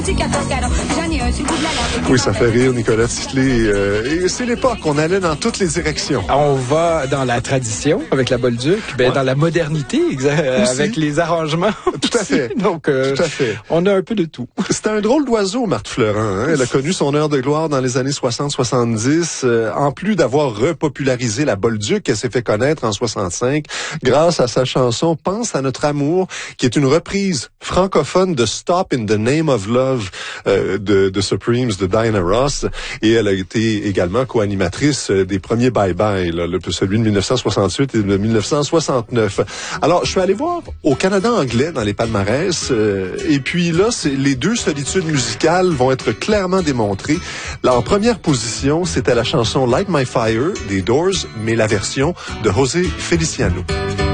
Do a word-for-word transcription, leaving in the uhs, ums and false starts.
Oui, ça fait rire Nicolas Titley. Euh, et c'est l'époque, on allait dans toutes les directions. On va dans la tradition avec la Bolduc, ben ouais. Dans la modernité exa- avec les arrangements. Tout à fait. Donc, euh, tout à fait. On a un peu de tout. C'était un drôle d'oiseau, Marthe Fleurant. Hein? Elle a connu son heure de gloire dans les années soixante soixante-dix. Euh, en plus d'avoir repopularisé la Bolduc, elle s'est fait connaître en soixante-cinq grâce à sa chanson « Pense à notre amour », qui est une reprise francophone de « Stop in the Name of Love » euh, de, de Supremes, de Diana Ross. Et elle a été également co-animatrice des premiers Bye Bye, là, celui de dix-neuf cent soixante-huit et de dix-neuf cent soixante-neuf. Alors, je suis allé voir au Canada anglais dans les palmarès, euh, et puis là, c'est, les deux solitudes musicales vont être clairement démontrées. Là, en première position, c'était la chanson Light My Fire des Doors, mais la version de José Feliciano.